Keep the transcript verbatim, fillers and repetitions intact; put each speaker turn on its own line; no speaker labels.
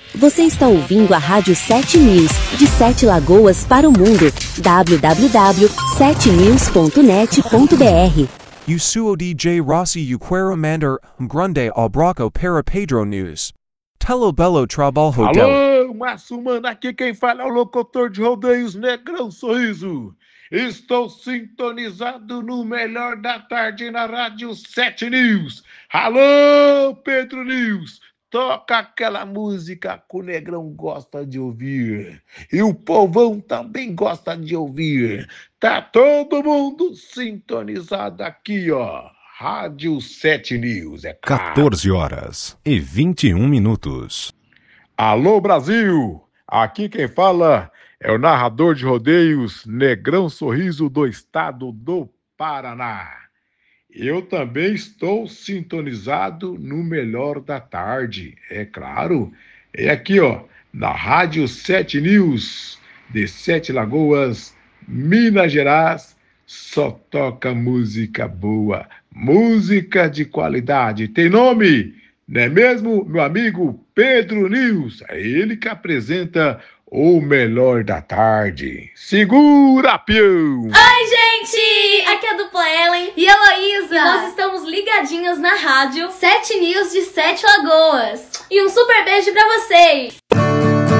Você está ouvindo a Rádio sete News, de Sete Lagoas para o mundo. w w w ponto sete news ponto net ponto b r.
Eu sou o D J Rossi e quero mandar um grande abraço para Pedro News. Telo belo trabalho dele.
Alô, Massumano, aqui quem fala é o locutor de rodeios Negrão Sorriso. Estou sintonizado no melhor da tarde na Rádio sete News. Alô, Pedro News, toca aquela música que o Negrão gosta de ouvir. E o povão também gosta de ouvir. Tá todo mundo sintonizado aqui, ó. Rádio sete News, é claro.
quatorze horas e vinte e um minutos.
Alô, Brasil! Aqui quem fala é o narrador de rodeios Negrão Sorriso do estado do Paraná. Eu também estou sintonizado no melhor da tarde, é claro. É aqui, ó, na Rádio sete News, de Sete Lagoas, Minas Gerais. Só toca música boa, música de qualidade. Tem nome, não é mesmo, meu amigo Pedro News? É ele que apresenta o melhor da tarde. Segura, peão!
Oi, gente! Aqui é a dupla Ellen e Heloísa. E nós estamos ligadinhos na rádio sete News de Sete Lagoas. E um super beijo pra vocês!